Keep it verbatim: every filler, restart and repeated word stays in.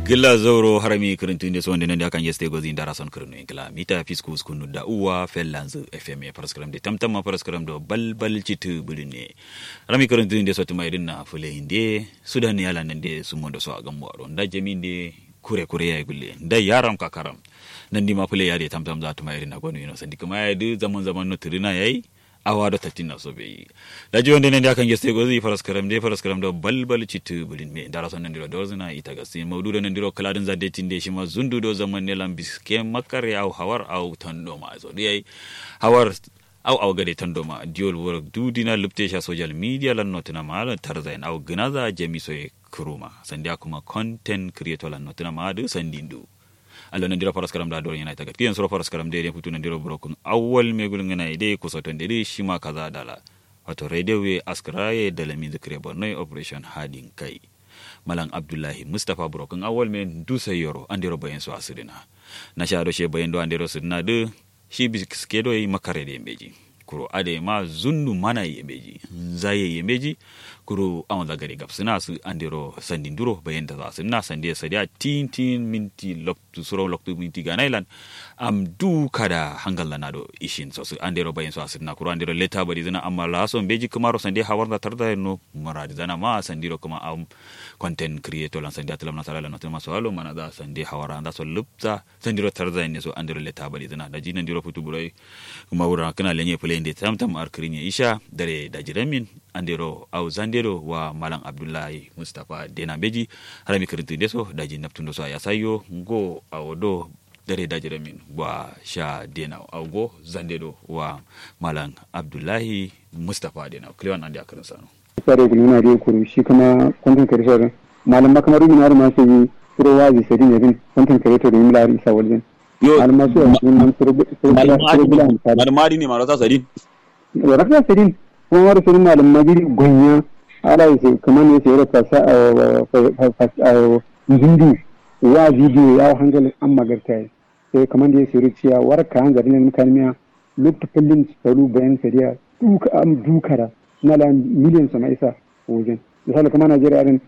gilla zoro harami kurintun de sonde nande akan yeste gozi ndara son kurnu ingla mita fiskus kunu da uwa fellanz fm paraskram de tamtam paraskram do balbal citu buline harami kurintun de sotu mai dinna fule inde sudan yala nande sumondo so agam waro nda jaminde kure kure ya gulle nda yaram ka karam nandi ma fule yade tamtam za tu mai dinna gonu ino sandi kuma yade zaman zaman no trina yayi awado tatina so be da jonde nande akan yeste gozi paraskram de paraskram do balbal citu bulin me ndara son nandiro dozna ita gasi mawdudo nandiro kaladin zadde tinde shima zundu do zaman ne lambis ke makare au hawar au tando ma so dai hawar au au gade tando ma diol wor dudina lupte sha social media lan notina ma tarzain au gnaza jamiso e kuruma sandia kuma content creator lan notina ma du sandindu allo nandiro paraskaram da do yana tagat kiyan sura paraskaram de de putu nandiro brokun awwal me gulun ngana ide ko soton de shima kaza dala wato radio we askraye da lami zikre borno operation hadin kai malam abdullahi mustafa brokun awwal me dusa yoro andiro bayen so asirina na sha do she bayen do andiro sirna de shi biske do yi makare de meji kuro ade ma zunnu mana yemeji zaye yemeji kuro awon da gari gapsina su andiro sandinduro bayen da za su na sande sadia tin tin minti loktu suro loktu minti ganailan am du kada hangalla na do ishin so su andiro bayen so asina kuro andiro leta bari zana amma la so beji kumaro sande hawarda tarda no maradi zana ma sandiro kuma am content creator lan sande atlam na sala no tama so halo mana da sande hawara da so lupta sandiro tarda ne so andiro leta bari zana da jinan diro futu burai kuma wura kana lenye plende tamtam arkrinya isha dare da jiramin andiro au zandero wa malam abdullahi mustafa dena beji harami kirintu deso daji naptundo so ayasayo ngo awodo dare daji ramin wa sha dena au go zandero wa malam abdullahi mustafa dena kliwan andi akarin sano sare guluna re kuru shi kuma content creator malam makamaru min har ma sai suro wazi sai ne bin content creator min lari isa waljin yo almasu min suro malam mari ne marata sadin waraka sadin kuma war sunan malam magiri gonya ala yake kamar ne sai rata sa a zindi wa video ya hangal an magarta sai kamar da yake ruciya warka hangalin ne kalmiya lokta fillin tsaro bayan sariya duka am dukara na la million sama isa wajen misali kamar Najeriya din